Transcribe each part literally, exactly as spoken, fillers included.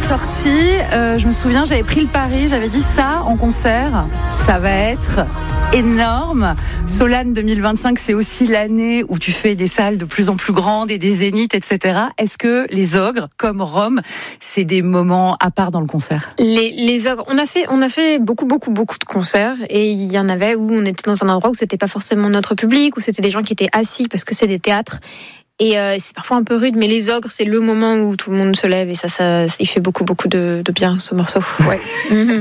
sorti, euh, je me souviens, j'avais pris le pari, j'avais dit ça en concert, ça va être énorme. Solane deux mille vingt-cinq, c'est aussi l'année où tu fais des salles de plus en plus grandes et des zéniths, et cetera. Est-ce que les ogres, comme Rome, c'est des moments à part dans le concert ? Les, les ogres, on a fait, on a fait beaucoup, beaucoup, beaucoup de concerts, et il y en avait où on était dans un endroit où c'était pas forcément notre public, où c'était des gens qui étaient assis parce que c'est des théâtres. Et euh, c'est parfois un peu rude, mais les ogres, c'est le moment où tout le monde se lève, et ça, ça, il fait beaucoup, beaucoup de, de bien, ce morceau. Ouais. mm-hmm.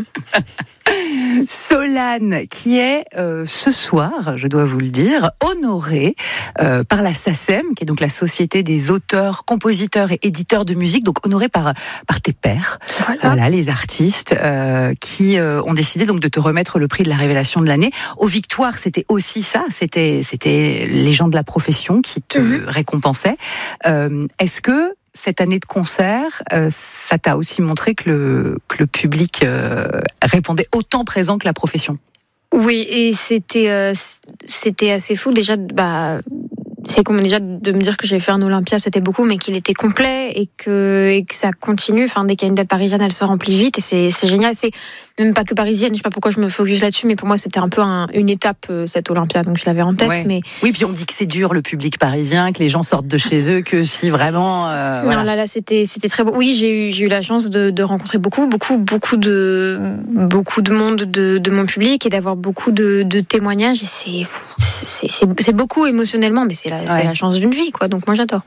Solane, qui est euh, ce soir, je dois vous le dire, honorée euh, par la SACEM, qui est donc la Société des auteurs, compositeurs et éditeurs de musique, donc honorée par par tes pairs, voilà, voilà les artistes euh, qui euh, ont décidé donc de te remettre le prix de la révélation de l'année. Aux Victoires, c'était aussi ça, c'était c'était les gens de la profession qui te mm-hmm. récompensaient. Euh, est-ce que cette année de concert, euh, ça t'a aussi montré que le, que le public euh, répondait autant présent que la profession ? Oui, et c'était, euh, c'était assez fou. Déjà, bah, c'est comme déjà de me dire que j'ai fait un Olympia, c'était beaucoup, mais qu'il était complet et que, et que ça continue. Enfin, dès qu'il y a une date parisienne, elle se remplit vite, et c'est, c'est génial. C'est même pas que parisienne, je sais pas pourquoi je me focus là-dessus, mais pour moi, c'était un peu un, une étape, euh, cette Olympia, donc je l'avais en tête. Ouais. Mais... Oui, puis on dit que c'est dur, le public parisien, que les gens sortent de chez eux, que si vraiment... Euh, non, voilà. là, là, c'était, c'était très beau. Oui, j'ai eu, j'ai eu la chance de, de rencontrer beaucoup, beaucoup, beaucoup de, beaucoup de monde de, de mon public, et d'avoir beaucoup de, de témoignages, et c'est, c'est, c'est, c'est beaucoup émotionnellement, mais c'est la, ouais. c'est la chance d'une vie, quoi. Donc moi, j'adore.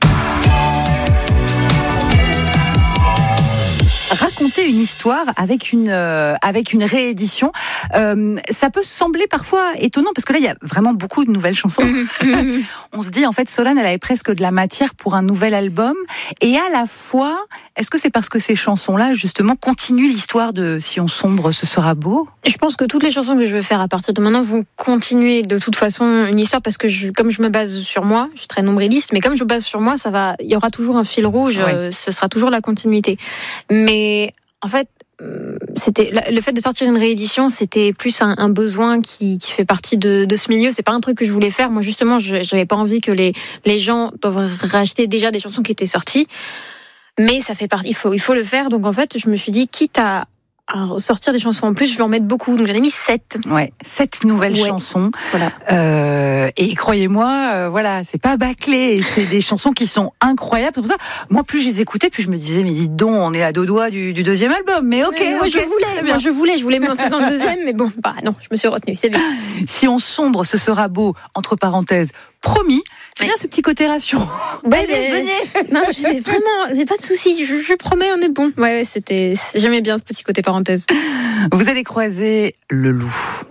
Raconter une histoire avec une euh, avec une réédition, euh, ça peut sembler parfois étonnant, parce que là il y a vraiment beaucoup de nouvelles chansons. On se dit en fait Solane, elle avait presque de la matière pour un nouvel album, et à la fois, est-ce que c'est parce que ces chansons-là justement continuent l'histoire de Si on sombre, ce sera beau ? Je pense que toutes les chansons que je vais faire à partir de maintenant vont continuer de toute façon une histoire, parce que je, comme je me base sur moi, je suis très nombriliste, mais comme je me base sur moi, ça va, il y aura toujours un fil rouge, ouais. euh, ce sera toujours la continuité. Mais en fait, c'était le fait de sortir une réédition, c'était plus un, un besoin qui, qui fait partie de, de ce milieu. C'est pas un truc que je voulais faire. Moi, justement, je j'avais pas envie que les les gens doivent racheter déjà des chansons qui étaient sorties. Mais ça fait partie. Il faut il faut le faire. Donc en fait, je me suis dit, quitte à à sortir des chansons en plus, je vais en mettre beaucoup. Donc j'en ai mis sept. Ouais, sept nouvelles ouais. chansons. Voilà. Euh, et croyez-moi, euh, voilà, c'est pas bâclé. C'est des chansons qui sont incroyables. C'est pour ça, moi, plus je les écoutais, plus je me disais, mais dites donc, on est à deux doigts du, du deuxième album. Mais ok, ouais, moi okay, je voulais, moi je voulais, je voulais me lancer dans le deuxième, mais bon, bah non, je me suis retenue. C'est bien. Si on sombre, ce sera beau. Entre parenthèses, promis. C'est oui. bien ce petit côté ration. Ouais, Allez, venez. Non, c'est vraiment, c'est pas de souci. Je, je promets, on est bon. Ouais, ouais, c'était, j'aimais bien ce petit côté parenthèse. Vous allez croiser le loup.